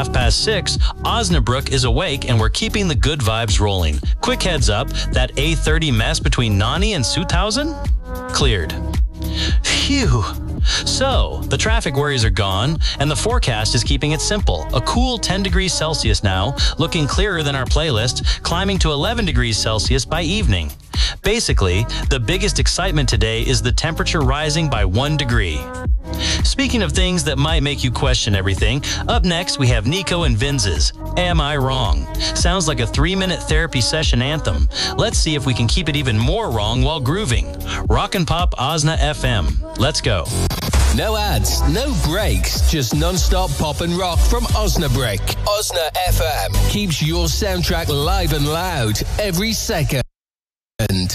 6:30, Osnabrück is awake and we're keeping the good vibes rolling. Quick heads up, that A30 mess between Nani and Sutthausen? Cleared. Phew. So, the traffic worries are gone, and the forecast is keeping it simple. A cool 10 degrees Celsius now, looking clearer than our playlist, climbing to 11 degrees Celsius by evening. Basically, the biggest excitement today is the temperature rising by 1 degree. Speaking of things that might make you question everything, up next we have Nico and Vinz's Am I Wrong? Sounds like a 3-minute therapy session anthem. Let's see if we can keep it even more wrong while grooving. Rock and Pop Osna FM. Let's go. No ads, no breaks, just non-stop pop and rock from Osnabrück. Osna FM keeps your soundtrack live and loud every second.